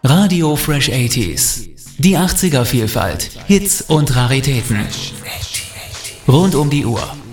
Radio Fresh 80s. Die 80er Vielfalt, Hits und Raritäten. Rund um die Uhr